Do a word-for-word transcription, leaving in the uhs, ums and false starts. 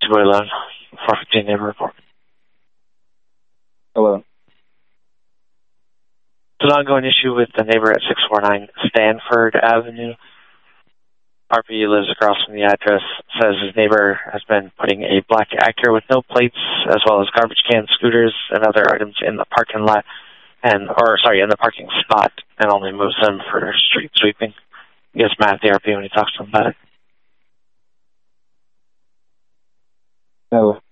two eleven, four fifteen neighbor report. Hello. It's an ongoing issue with the neighbor at six forty-nine Stanford Avenue. R P lives across from the address, says his neighbor has been putting a black Acura with no plates, as well as garbage cans, scooters, and other items in the parking lot, and or sorry, in the parking spot, and only moves them for street sweeping. He gets mad at the R P when he talks to him about it. Hello.